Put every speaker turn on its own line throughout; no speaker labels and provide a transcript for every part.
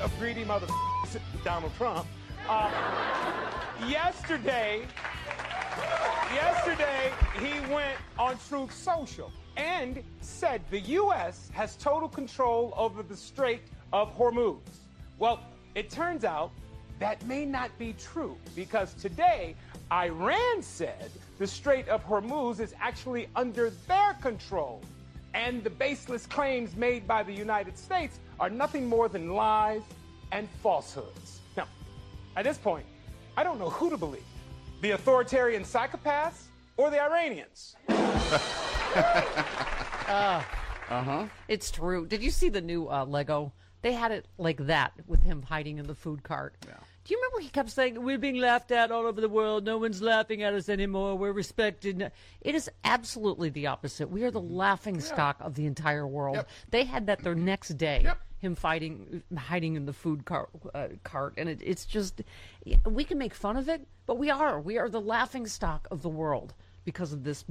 of greedy mother Donald Trump. Yesterday, he went on Truth Social and said the U.S. has total control over the Strait of Hormuz. Well, it turns out that may not be true, because today Iran said the Strait of Hormuz is actually under their control, and the baseless claims made by the United States are nothing more than lies and falsehoods. Now, at this point, I don't know who to believe, the authoritarian psychopaths or the Iranians.
It's true. Did you see the new Lego? They had it like that with him hiding in the food cart.
Yeah.
Do you remember he kept saying, we're being laughed at all over the world. No one's laughing at us anymore. We're respected. It is absolutely the opposite. We are the laughing stock of the entire world.
Yep.
They had that their next day,
Yep.
him hiding in the food cart. And it's just, we can make fun of it, but we are. We are the laughing stock of the world because of this.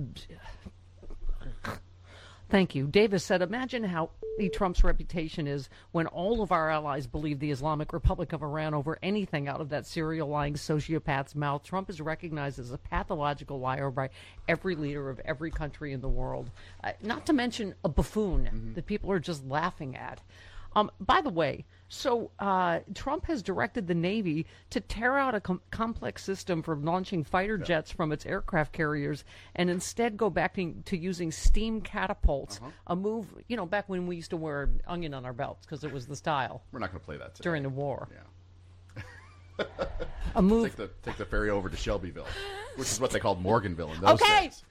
Thank you. Davis said, imagine how Trump's reputation is when all of our allies believe the Islamic Republic of Iran over anything out of that serial lying sociopath's mouth. Trump is recognized as a pathological liar by every leader of every country in the world, not to mention a buffoon that people are just laughing at. By the way, so Trump has directed the Navy to tear out a complex system for launching fighter jets from its aircraft carriers and instead go back to using steam catapults, a move, back when we used to wear onion on our belts because it was the style.
We're not going to play that today.
During the war.
Yeah.
A move.
Take the ferry over to Shelbyville, which is what they called Morganville in those days.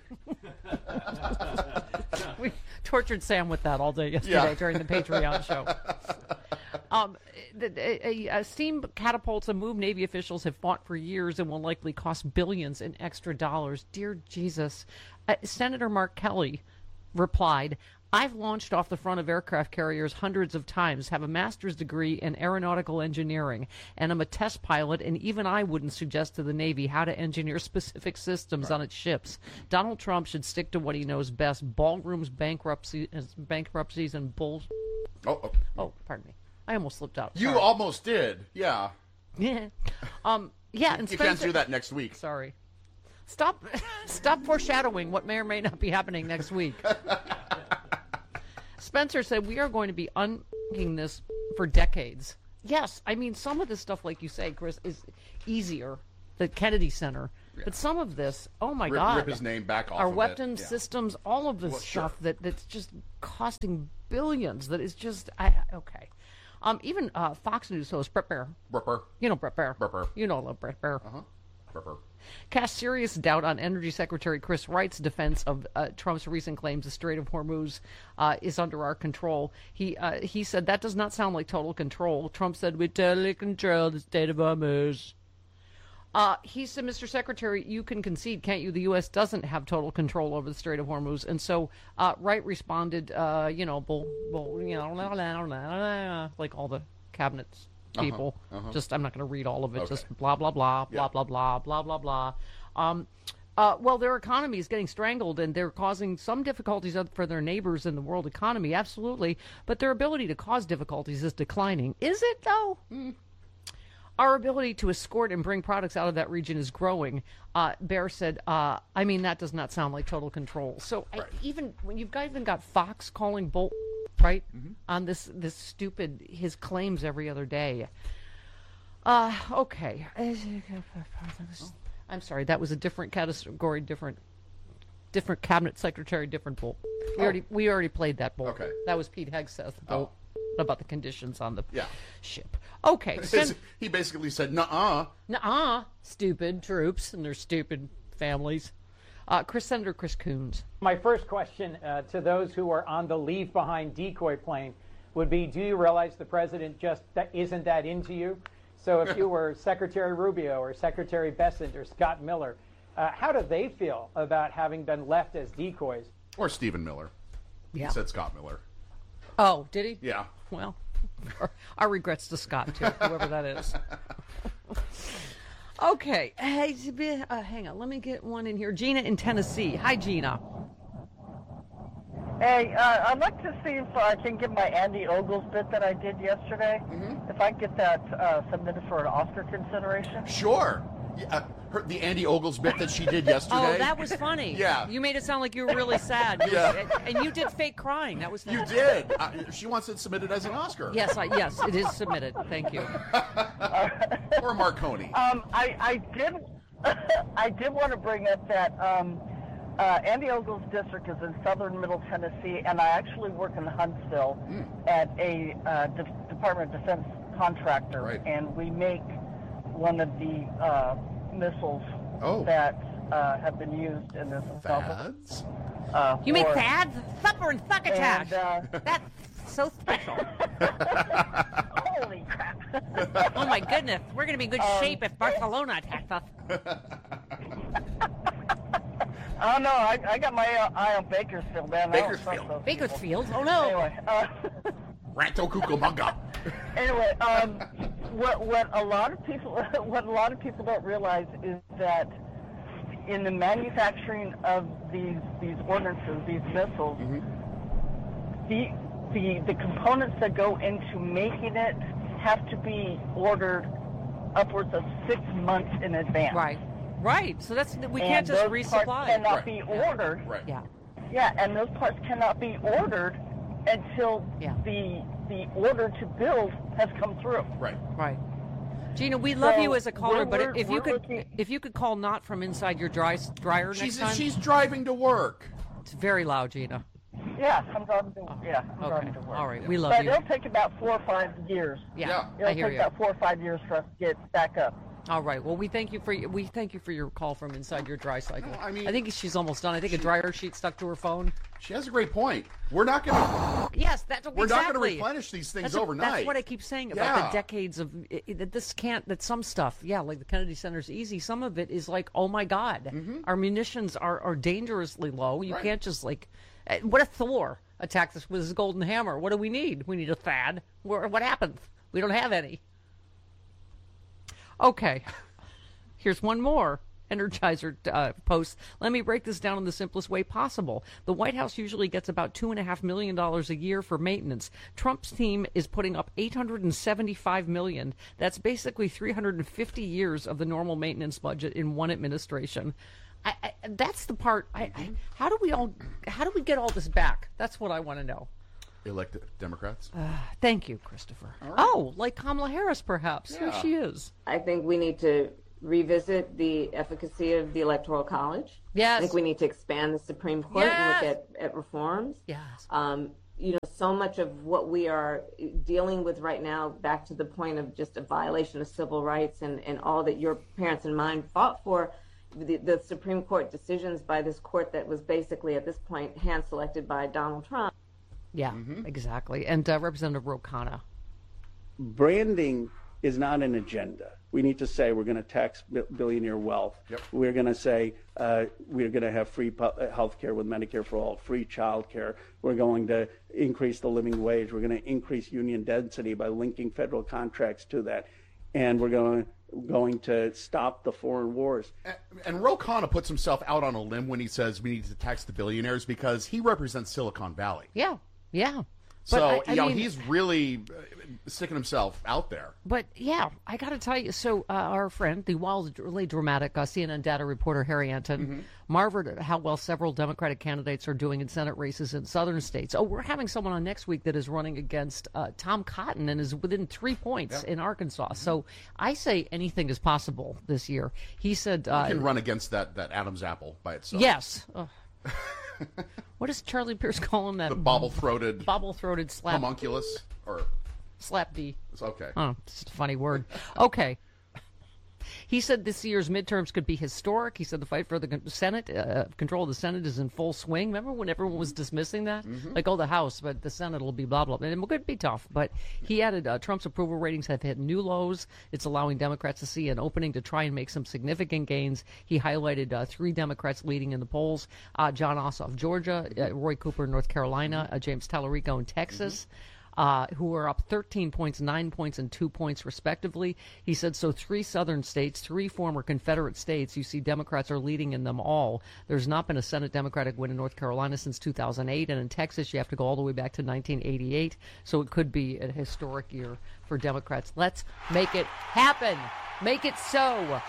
We tortured Sam with that all day yesterday during the Patreon show. Steam catapults, a move Navy officials have fought for years and will likely cost billions in extra dollars. Dear Jesus. Senator Mark Kelly replied, I've launched off the front of aircraft carriers hundreds of times, have a master's degree in aeronautical engineering, and I'm a test pilot, and even I wouldn't suggest to the Navy how to engineer specific systems on its ships. Donald Trump should stick to what he knows best, ballrooms, bankruptcies, and bull... Oh, pardon me. I almost slipped out.
You almost did, yeah.
Yeah. And
you can't do that next week.
Sorry. Stop foreshadowing what may or may not be happening next week. Spencer said, we are going to be unpacking this for decades. Yes, I mean, some of this stuff, like you say, Chris, is easier. The Kennedy Center. Yeah. But some of this, oh my God.
Rip his name back off
our
of
weapon systems, all of this stuff that's just costing billions. That is just, okay. Even Fox News host Brett Baier. You know Brett Baier. You know Brett Baier. Cast serious doubt on Energy Secretary Chris Wright's defense of Trump's recent claims the Strait of Hormuz is under our control. He said, that does not sound like total control. Trump said, we totally control the Strait of Hormuz. He said, Mr. Secretary, you can concede, can't you? The U.S. doesn't have total control over the Strait of Hormuz. And so Wright responded, like all the cabinets. People, just I'm not going to read all of it. Just blah blah blah blah blah blah blah blah blah. Well, their economy is getting strangled, and they're causing some difficulties for their neighbors in the world economy. Absolutely, but their ability to cause difficulties is declining. Is it though? Our ability to escort and bring products out of that region is growing. Baier said, I mean, that does not sound like total control. So even when you've even got Fox calling bull. Right on this stupid his claims every other day. Okay. I'm sorry. That was a different category, different cabinet secretary, different bull. We already played that bull.
Okay.
That was Pete Hegseth bull about the conditions on the ship. Okay.
He basically said, nuh-uh,
stupid troops and their stupid families. Senator Chris Coons.
My first question to those who are on the leave behind decoy plane would be, do you realize the president just isn't that into you? So if you were Secretary Rubio or Secretary Bessent or Scott Miller, how do they feel about having been left as decoys?
Or Stephen Miller.
Yeah.
He said Scott Miller.
Oh, did he?
Yeah.
Well, our regrets to Scott, too, whoever that is. Okay. Hey, hang on. Let me get one in here. Gina in Tennessee. Hi, Gina.
Hey, I'd like to see if I can get my Andy Ogles bit that I did yesterday. If I can get that submitted for an Oscar consideration.
Sure. Yeah, the Andy Ogles bit that she did yesterday.
Oh, that was funny.
Yeah.
You made it sound like you were really sad.
Yeah.
And you did fake crying. That was
You did. She wants it submitted as an Oscar.
Yes, yes, it is submitted. Thank you.
Or Marconi.
I did want to bring up that Andy Ogles' district is in southern Middle Tennessee, and I actually work in Huntsville at a Department of Defense contractor,
Right.
and we make one of the missiles
Oh.
that have been used in this novel.
Fads?
You make
for-
fads? Thupper and thuckatash.
And,
That's so special.
holy crap.
Oh, my goodness. We're going to be in good shape if Barcelona attacks us.
Oh, no, I got my eye on Bakersfield, man. I don't trust
Bakersfield.
those people.
Bakersfield? Oh, no.
Anyway,
Ranto Cucamonga.
Anyway, what a lot of people don't realize is that in the manufacturing of these ordnances, these missiles, the components that go into making it have to be ordered upwards of 6 months in advance.
Right. So we
And
can't just
those
resupply.
parts cannot
Right.
be ordered.
Right.
Yeah.
Yeah, and those parts cannot be ordered until
Yeah.
the order to build has come through.
Right. Gina, we love
So
you as a caller, but
we're looking-
if you could call not from inside your dryer next time.
She's driving to work.
It's very loud, Gina.
Yeah, I'm driving to I'm
Okay.
driving to work.
All right. We love
But
you.
it'll take about 4 or 5 years.
Yeah.
It'll
I hear
take
you.
about 4 or 5 years for us to get back up.
All right. Well, we thank you for your call from inside your dry cycle.
No, I mean-
I think she's almost done. I think a dryer sheet stuck to her phone.
She has a great point. We're not going to.
Yes, that's
We're not
exactly.
going to replenish these things
That's
overnight.
That's what I keep saying about
Yeah.
the decades of that some stuff, like the Kennedy Center's easy. Some of it is like, oh my God, our munitions are dangerously low. You
Right.
can't just what if Thor attacked us with his golden hammer? What do we need? We need a THAAD. What happens? We don't have any. Okay. Here's one more Energizer post. Let me break this down in the simplest way possible. The White House usually gets about $2.5 million a year for maintenance. Trump's team is putting up $875 million. That's basically 350 years of the normal maintenance budget in one administration. That's the part. How do we get all this back? That's what I want to know.
Elect Democrats.
Than't you, Christopher.
Right.
Oh, like Kamala Harris, perhaps. Here
Yeah.
she is.
I think we need to revisit the efficacy of the Electoral College.
Yes.
I think we need to expand the Supreme Court
Yes.
and look at reforms.
Yes.
So much of what we are dealing with right now, back to the point of just a violation of civil rights and all that your parents and mine fought for, the Supreme Court decisions by this court that was basically at this point hand-selected by Donald Trump.
Yeah, exactly. And Representative Ro Khanna.
Branding is not an agenda. We need to say we're going to tax billionaire wealth.
Yep.
We're going to say we're going to have free health care with Medicare for all, free child care. We're going to increase the living wage. We're going to increase union density by linking federal contracts to that. And we're going to stop the foreign wars.
And Ro Khanna puts himself out on a limb when he says we need to tax the billionaires because he represents Silicon Valley.
Yeah.
So,
I mean,
he's really sticking himself out there.
But, yeah, I got to tell you, so our friend, the wildly dramatic CNN data reporter Harry Anton, marveled at how well several Democratic candidates are doing in Senate races in southern states. Oh, we're having someone on next week that is running against Tom Cotton and is within 3 points in Arkansas. So I say anything is possible this year. He said...
He can run against that Adam's apple by itself.
Yes. What does Charlie Pierce call him? That
The bobble-throated
slap...
homunculus? Or
Slap D.
it's okay.
Oh, it's just a funny word. Okay. He said this year's midterms could be historic. He said the fight for the Senate, control of the Senate is in full swing. Remember when everyone was dismissing that? Like, oh, the House, but the Senate will be blah, blah. And it could be tough. But he added Trump's approval ratings have hit new lows. It's allowing Democrats to see an opening to try and make some significant gains. He highlighted 3 Democrats leading in the polls. John Ossoff, Georgia, Roy Cooper, North Carolina, James Tallarico in Texas. who are up 13 points, 9 points, and 2 points, respectively. He said, so 3 southern states, 3 former Confederate states, you see Democrats are leading in them all. There's not been a Senate Democratic win in North Carolina since 2008, and in Texas you have to go all the way back to 1988, so it could be a historic year for Democrats. Let's make it happen. Make it so.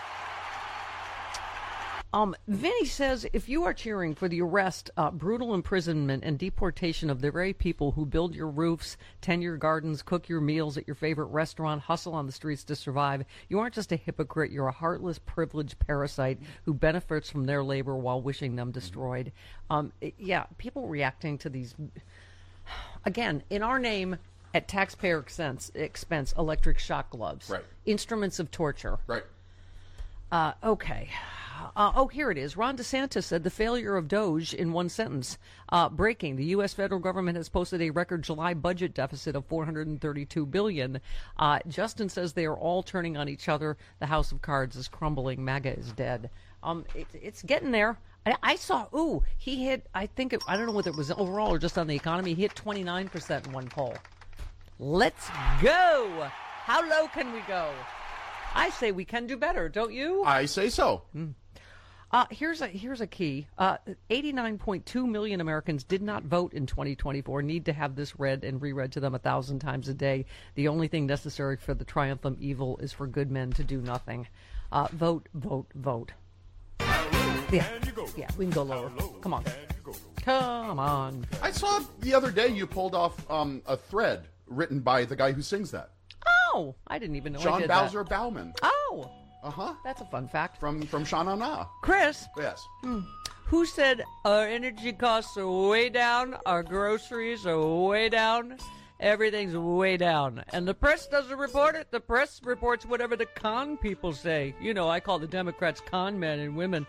Vinny says, if you are cheering for the arrest, brutal imprisonment, and deportation of the very people who build your roofs, tend your gardens, cook your meals at your favorite restaurant, hustle on the streets to survive, you aren't just a hypocrite. You're a heartless, privileged parasite who benefits from their labor while wishing them destroyed. Yeah, people reacting to these, again, in our name, at taxpayer expense, electric shock gloves,
right.
Instruments of torture.
Right.
Okay. Here it is. Ron DeSantis said the failure of DOGE in one sentence. Breaking. The U.S. federal government has posted a record July budget deficit of $432 billion. Justin says they are all turning on each other. The house of cards is crumbling. MAGA is dead. It's getting there. I saw, he hit, I don't know whether it was overall or just on the economy, he hit 29% in one poll. Let's go. How low can we go? I say we can do better, don't you?
I say so.
Here's a key. 89.2 million Americans did not vote in 2024. Need to have this read and reread to them 1,000 times a day. The only thing necessary for the triumph of evil is for good men to do nothing. Vote, vote, vote. Yeah, we can go lower. Come on. Come on.
I saw the other day you pulled off a thread written by the guy who sings that.
Oh, I didn't even know I
John
did
Bowser
that.
Bauman.
Oh.
Uh-huh.
That's a fun fact.
From Sha Na Na.
Chris.
Yes.
Who said our energy costs are way down, our groceries are way down, everything's way down. And the press doesn't report it. The press reports whatever the con people say. You know, I call the Democrats con men and women.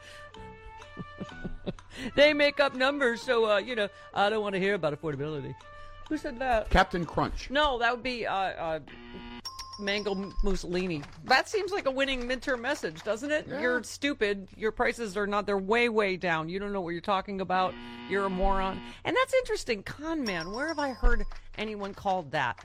They make up numbers, so, I don't want to hear about affordability. Who said that?
Captain Crunch.
No, that would be Mango Mussolini. That seems like a winning midterm message, doesn't it? Yeah. You're stupid. Your prices are not. They're way, way down. You don't know what you're talking about. You're a moron. And that's interesting. Con man. Where have I heard anyone called that?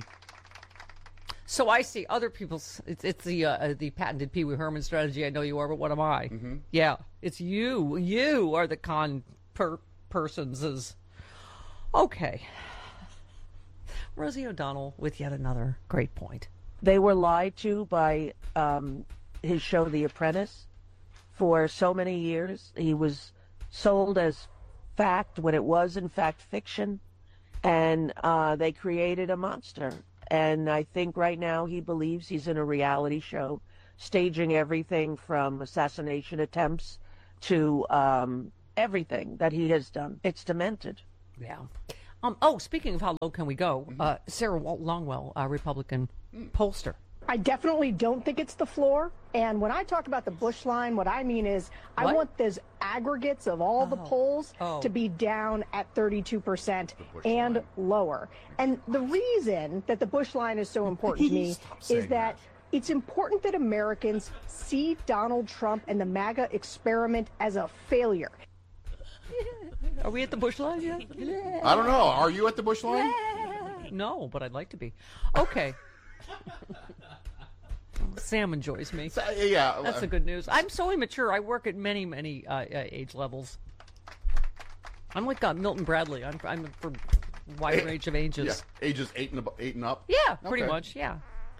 So I see other people's. It's the patented Pee Wee Herman strategy. I know you are, but what am I? Mm-hmm. Yeah, it's you. You are the con persons. Okay. Rosie O'Donnell with yet another great point.
They were lied to by his show, The Apprentice, for so many years. He was sold as fact when it was, in fact, fiction. And they created a monster. And I think right now he believes he's in a reality show, staging everything from assassination attempts to everything that he has done. It's demented.
Yeah. Speaking of how low can we go, Sarah Longwell, Republican pollster.
I definitely don't think it's the floor. And when I talk about the Bush line, what I mean is I want those aggregates of all the polls to be down at 32% and lower. And the reason that the Bush line is so important to me is that it's important that Americans see Donald Trump and the MAGA experiment as a failure.
Are we at the Bush line yet?
I don't know. Are you at the Bush line?
No, but I'd like to be. Okay. Sam enjoys me.
Yeah.
That's the good news. I'm so immature. I work at many, many age levels. I'm like Milton Bradley. I'm for a wide range of ages.
Yeah. Ages 8 and up?
Yeah, pretty much, yeah.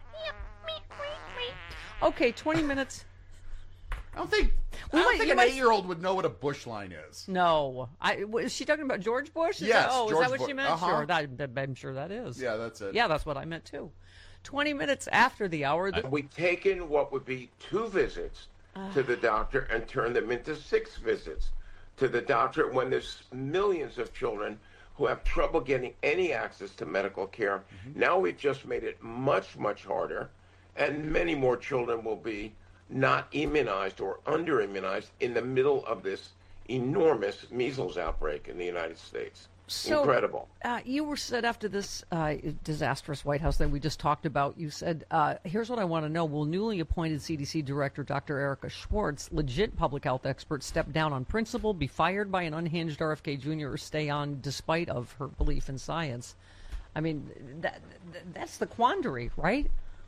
Okay, 20 minutes.
I don't think an 8-year-old would know what a Bush line is.
No. Is she talking about George Bush?
Yes.
Is that what she meant?
Uh-huh.
Sure. I'm sure that is.
Yeah, that's it.
Yeah, that's what I meant too. 20 minutes after the hour.
We've taken what would be 2 visits to the doctor and turned them into 6 visits to the doctor when there's millions of children who have trouble getting any access to medical care. Mm-hmm. Now we've just made it much, much harder, and many more children will be not immunized or under-immunized in the middle of this enormous measles outbreak in the United States.
So,
incredible.
You were said after this disastrous White House that we just talked about, you said, here's what I want to know. Will newly appointed CDC Director Dr. Erica Schwartz, legit public health expert, step down on principle, be fired by an unhinged RFK Jr., or stay on despite of her belief in science? I mean, that's the quandary, right?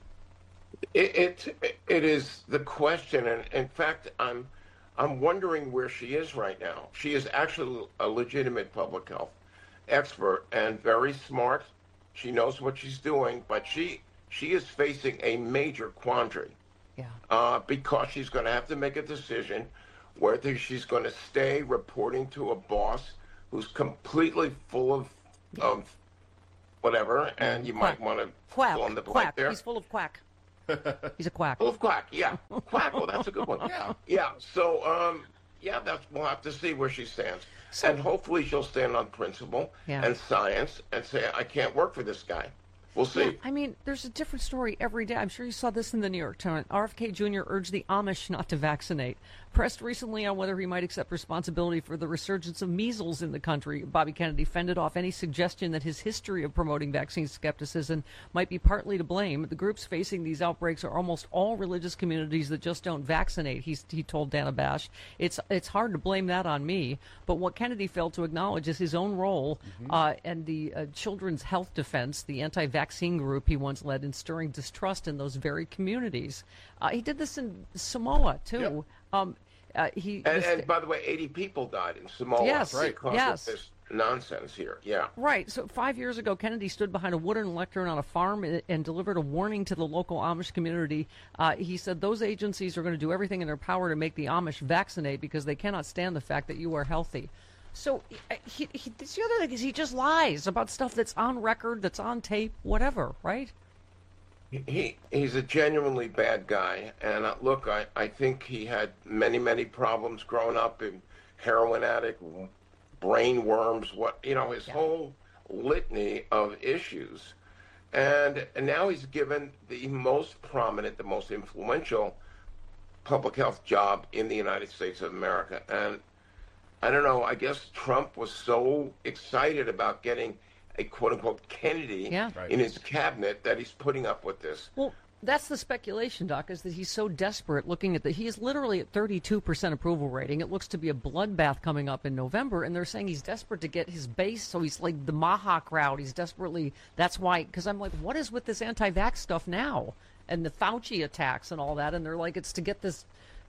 It is the question, and in fact, I'm wondering where she is right now. She is actually a legitimate public health expert and very smart. She knows what she's doing, but she is facing a major quandary.
Yeah.
Because she's going to have to make a decision whether she's going to stay reporting to a boss who's completely full of whatever, and you might want to fill in the blank there.
He's full of quack. He's a quack.
Full of quack, yeah. Quack, well, that's a good one. Yeah. So, we'll have to see where she stands. And hopefully she'll stand on principle and science and say, I can't work for this guy. We'll see.
Yeah, I mean, there's a different story every day. I'm sure you saw this in the New York Times. RFK Jr. urged the Amish not to vaccinate. Pressed recently on whether he might accept responsibility for the resurgence of measles in the country, Bobby Kennedy fended off any suggestion that his history of promoting vaccine skepticism might be partly to blame. The groups facing these outbreaks are almost all religious communities that just don't vaccinate, he told Dana Bash. It's hard to blame that on me, but what Kennedy failed to acknowledge is his own role and the Children's Health Defense, the anti-vaccine group he once led, in stirring distrust in those very communities. He did this in Samoa, too.
Yep. And by the way, 80 people died in Samoa because of this nonsense here. Yeah.
Right. So 5 years ago, Kennedy stood behind a wooden lectern on a farm and delivered a warning to the local Amish community. He said those agencies are going to do everything in their power to make the Amish vaccinate because they cannot stand the fact that you are healthy. So the other thing is he just lies about stuff that's on record, that's on tape, whatever, right?
He's a genuinely bad guy, and look, I think he had many problems growing up, in heroin addict, brain worms, his whole litany of issues, and now he's given the most prominent, the most influential public health job in the United States of America, and I don't know, I guess Trump was so excited about getting a quote-unquote Kennedy in his cabinet that he's putting up with this.
Well, that's the speculation, Doc, is that he's so desperate looking at he is literally at 32% approval rating. It looks to be a bloodbath coming up in November, and they're saying he's desperate to get his base, so he's like the Maha crowd. He's desperately, that's why, because I'm like, what is with this anti-vax stuff now? And the Fauci attacks and all that, and they're like, it's to get this,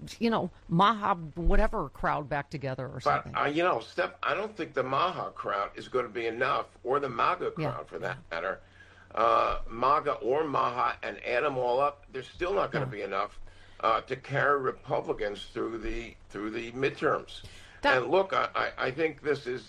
Maha whatever crowd back together or something.
But, Steph, I don't think the Maha crowd is going to be enough, or the MAGA crowd for that matter. MAGA or Maha, and add them all up, there's still not going to be enough to carry Republicans through the midterms. And look, I think this is,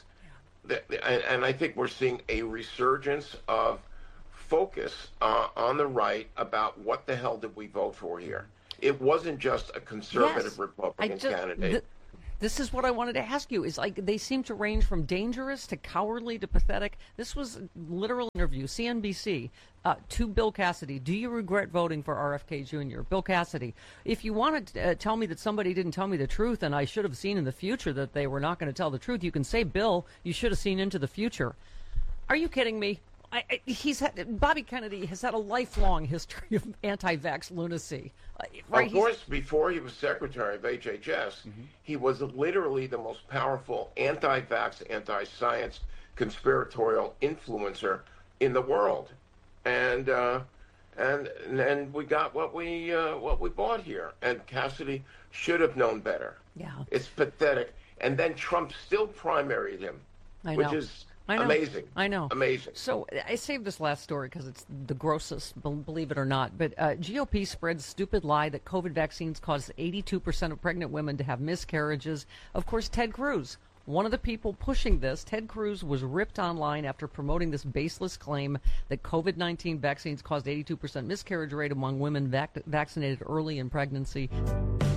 and I think we're seeing a resurgence of focus on the right about what the hell did we vote for here. It wasn't just a conservative Republican candidate.
This is what I wanted to ask you. Is like they seem to range from dangerous to cowardly to pathetic. This was a literal interview, CNBC, to Bill Cassidy. Do you regret voting for RFK Jr.? Bill Cassidy, if you want to tell me that somebody didn't tell me the truth and I should have seen in the future that they were not going to tell the truth, you can say, Bill, you should have seen into the future. Are you kidding me? Bobby Kennedy has had a lifelong history of anti-vax lunacy.
Of course, before he was secretary of HHS, he was literally the most powerful anti-vax, anti-science, conspiratorial influencer in the world, and we got what we bought here. And Cassidy should have known better.
Yeah,
it's pathetic. And then Trump still primaried him, which is. Amazing.
I know.
Amazing.
So I saved this last story because it's the grossest, believe it or not. But GOP spreads stupid lie that COVID vaccines cause 82% of pregnant women to have miscarriages. Of course, Ted Cruz, one of the people pushing this, Ted Cruz was ripped online after promoting this baseless claim that COVID-19 vaccines caused 82% miscarriage rate among women vaccinated early in pregnancy.